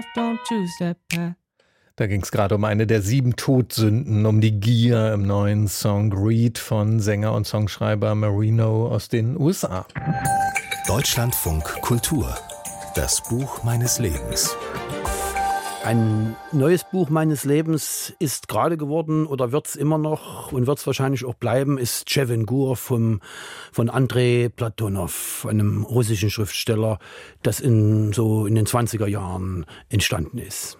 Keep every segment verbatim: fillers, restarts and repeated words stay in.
don't choose that path. Da ging es gerade um eine der sieben Todsünden, um die Gier im neuen Song Greed von Sänger und Songschreiber Marino aus den U S A. Deutschlandfunk Kultur. Das Buch meines Lebens. Ein neues Buch meines Lebens ist gerade geworden oder wird es immer noch und wird es wahrscheinlich auch bleiben, ist Tschevengur vom, von Andrei Platonow, einem russischen Schriftsteller, das in, so in den zwanziger Jahren entstanden ist.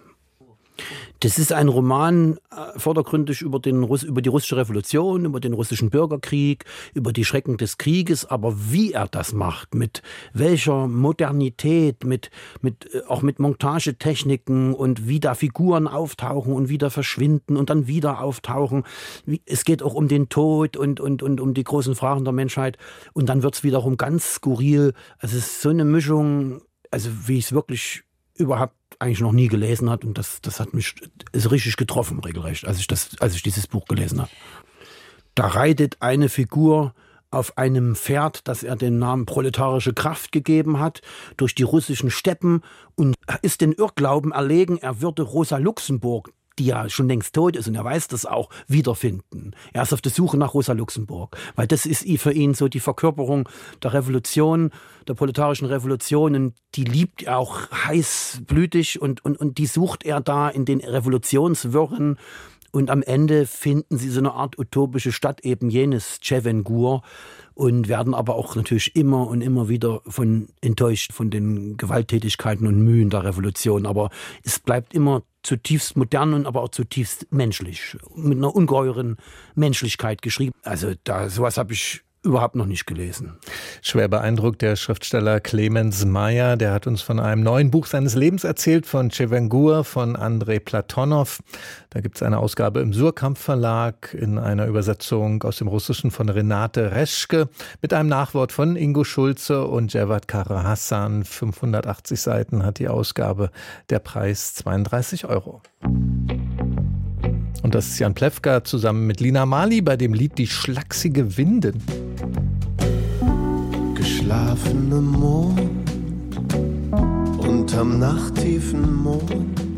Das ist ein Roman äh, vordergründig über, den Russ- über die russische Revolution, über den russischen Bürgerkrieg, über die Schrecken des Krieges, aber wie er das macht, mit welcher Modernität, mit, mit, äh, auch mit Montagetechniken und wie da Figuren auftauchen und wieder verschwinden und dann wieder auftauchen. Wie, es geht auch um den Tod und, und, und um die großen Fragen der Menschheit und dann wird es wiederum ganz skurril. Also es ist so eine Mischung, also wie ich es wirklich überhaupt eigentlich noch nie gelesen hat und das, das hat mich ist richtig getroffen, regelrecht, als ich, das, als ich dieses Buch gelesen habe. Da reitet eine Figur auf einem Pferd, das er den Namen proletarische Kraft gegeben hat, durch die russischen Steppen und ist den Irrglauben erlegen, er würde Rosa Luxemburg, die ja schon längst tot ist und er weiß das auch, wiederfinden. Er ist auf der Suche nach Rosa Luxemburg, weil das ist für ihn so die Verkörperung der Revolution, der proletarischen Revolution und die liebt er auch heißblütig und, und, und die sucht er da in den Revolutionswirren und am Ende finden sie so eine Art utopische Stadt, eben jenes Tschevengur und werden aber auch natürlich immer und immer wieder von enttäuscht von den Gewalttätigkeiten und Mühen der Revolution. Aber es bleibt immer zutiefst modern und aber auch zutiefst menschlich, mit einer ungeheuren Menschlichkeit geschrieben. Also da sowas habe ich überhaupt noch nicht gelesen. Schwer beeindruckt der Schriftsteller Clemens Meyer, der hat uns von einem neuen Buch seines Lebens erzählt, von Tschevengur, von Andrei Platonow. Da gibt es eine Ausgabe im Surkamp Verlag in einer Übersetzung aus dem Russischen von Renate Reschke mit einem Nachwort von Ingo Schulze und Javad Kara-Hassan. fünfhundertachtzig Seiten hat die Ausgabe, der Preis zweiunddreißig Euro. Und das ist Jan Plewka zusammen mit Lina Marley bei dem Lied Die schlachsige Winden. Geschlafene Mond unterm nachttiefen Mond